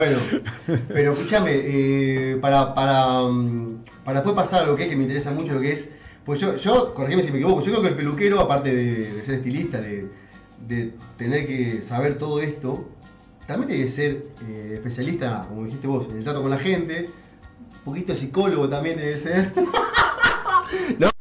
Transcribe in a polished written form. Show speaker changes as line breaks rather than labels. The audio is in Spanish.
Bueno, pero escúchame, para después pasar a lo que me interesa mucho, lo que es. Pues corregime si me equivoco, yo creo que el peluquero, aparte de ser estilista, de tener que saber todo esto, también tiene que ser especialista, como dijiste vos, en el trato con la gente, un poquito psicólogo también debe ser.